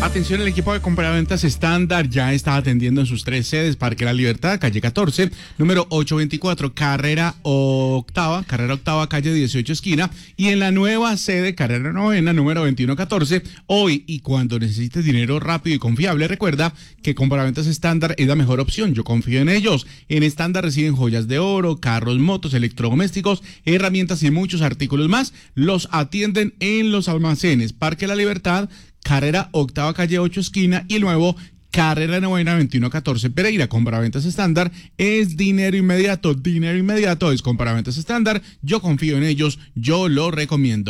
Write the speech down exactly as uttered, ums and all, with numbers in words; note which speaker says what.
Speaker 1: Atención, el equipo de compraventas estándar ya está atendiendo en sus tres sedes: Parque La Libertad, calle catorce, número ochocientos veinticuatro, carrera octava, carrera octava, calle dieciocho, esquina, y en la nueva sede, carrera novena, número veintiuno catorce. Hoy y cuando necesites dinero rápido y confiable, recuerda que compraventas estándar es la mejor opción. Yo confío en ellos. En estándar reciben joyas de oro, carros, motos, electrodomésticos, herramientas y muchos artículos más. Los atienden en los almacenes Parque La Libertad, carrera octava, calle ocho, esquina, y luego carrera novena, veintiuno catorce, Pereira. Compraventas estándar es dinero inmediato. Dinero inmediato es compraventas estándar. Yo confío en ellos, yo lo recomiendo.